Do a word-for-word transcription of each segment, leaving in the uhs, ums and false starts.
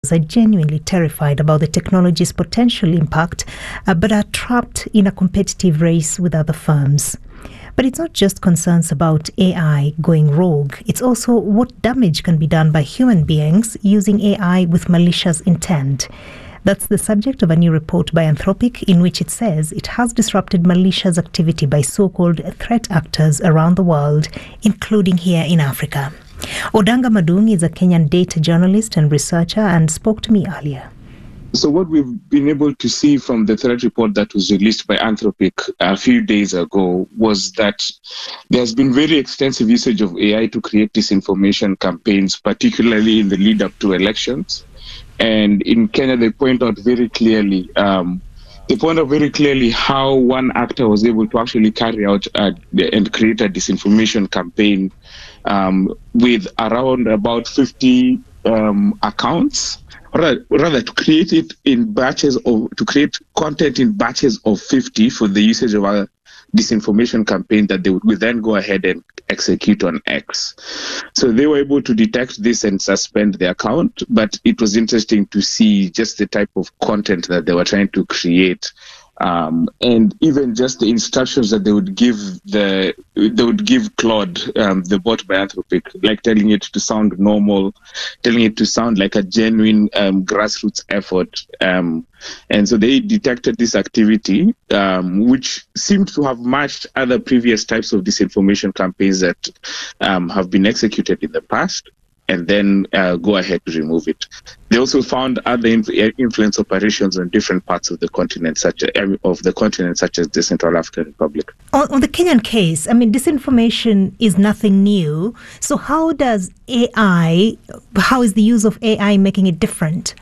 are genuinely terrified about the technology's potential impact, uh, but are trapped in a competitive race with other firms. But it's not just concerns about A I going rogue. It's also what damage can be done by human beings using A I with malicious intent. That's the subject of a new report by Anthropic, in which it says it has disrupted malicious activity by so-called threat actors around the world, including here in Africa. Odanga Madung is a Kenyan data journalist and researcher and spoke to me earlier. So what we've been able to see from the threat report that was released by Anthropic a few days ago was that there's been very extensive usage of A I to create disinformation campaigns, particularly in the lead up to elections. And in Kenya, they point out very clearly, um, they point out very clearly how one actor was able to actually carry out a, and create a disinformation campaign um, with around about fifty um, accounts. Rather, rather to create it in batches of, to create content in batches of fifty for the usage of a disinformation campaign that they would then go ahead and execute on X. So they were able to detect this and suspend the account, but it was interesting to see just the type of content that they were trying to create. Um, and even just the instructions that they would give the they would give Claude, um, the bot by Anthropic, like telling it to sound normal, telling it to sound like a genuine um, grassroots effort. Um, and so they detected this activity, um, which seemed to have matched other previous types of disinformation campaigns that um, have been executed in the past, and then uh, go ahead to remove it. They also found other inf- influence operations on different parts of the continent, such as, of the continent, such as the Central African Republic. On, on the Kenyan case, I mean, disinformation is nothing new. So how does A I, how is the use of A I making it different?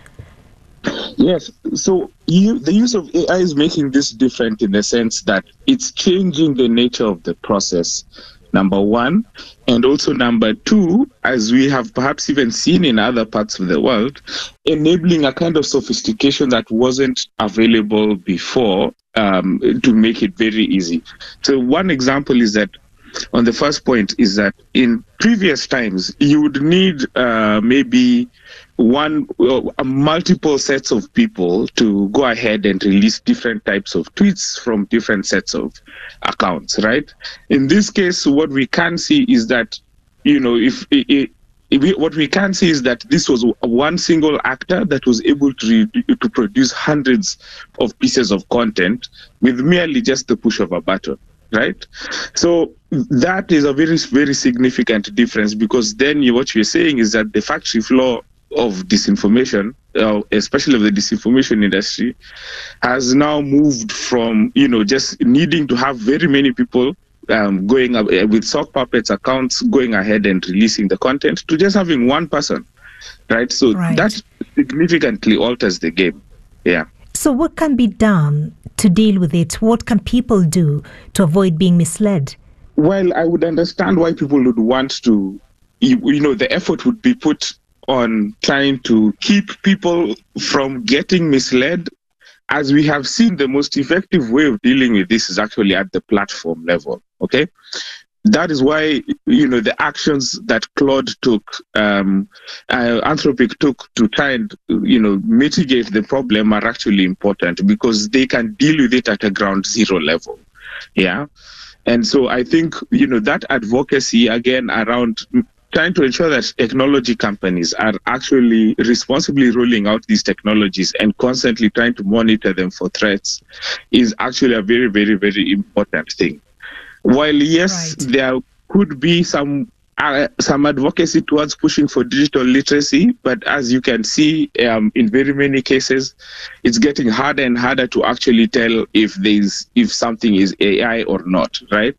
Yes, so you, the use of A I is making this different in the sense that it's changing the nature of the process. Number one, and also number two, as we have perhaps even seen in other parts of the world, enabling a kind of sophistication that wasn't available before um, to make it very easy. So one example is that on the first point is that in previous times, you would need uh, maybe one uh, multiple sets of people to go ahead and release different types of tweets from different sets of accounts, right? In this case, what we can see is that, you know, if, if, if we, what we can see is that this was one single actor that was able to re- to produce hundreds of pieces of content with merely just the push of a button. Right, so that is a very, very significant difference, because then you, what you're saying is that the factory floor of disinformation, uh, especially of the disinformation industry, has now moved from, you know, just needing to have very many people um, going up uh, with sock puppets accounts going ahead and releasing the content to just having one person, right? So right. That significantly alters the game. Yeah. So what can be done to deal with it? What can people do to avoid being misled? Well, I would understand why people would want to, you, you know, the effort would be put on trying to keep people from getting misled. As we have seen, the most effective way of dealing with this is actually at the platform level, okay? That is why, you know, the actions that Claude took, um, uh, Anthropic took to try and, you know, mitigate the problem are actually important, because they can deal with it at a ground zero level. Yeah. And so I think, you know, that advocacy, again, around trying to ensure that technology companies are actually responsibly rolling out these technologies and constantly trying to monitor them for threats is actually a very, very, very important thing. While, yes, right. there could be some uh, some advocacy towards pushing for digital literacy, but as you can see, um, in very many cases, it's getting harder and harder to actually tell if there's if something is A I or not, right?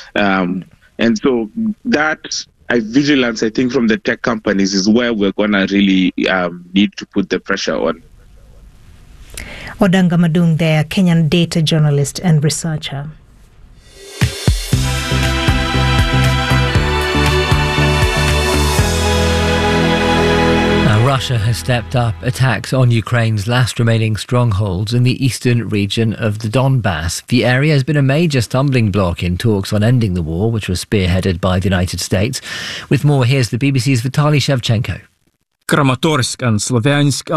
Um, and so that uh, vigilance, I think, from the tech companies is where we're going to really um, need to put the pressure on. Odanga Madung there, Kenyan data journalist and researcher. Russia has stepped up attacks on Ukraine's last remaining strongholds in the eastern region of the Donbass. The area has been a major stumbling block in talks on ending the war, which was spearheaded by the United States. With more, here's the B B C's Vitaly Shevchenko. Kramatorsk and Sloviansk